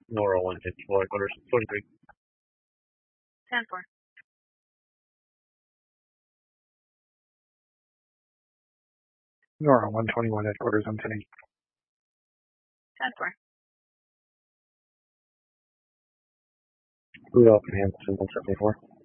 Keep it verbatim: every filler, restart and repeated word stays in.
Nora one fifty-four, headquarters, forty-three. ten four. Nora one twenty-one, headquarters, I'm ten eight. ten four. Rudolph and Hamilton, one seventy-four.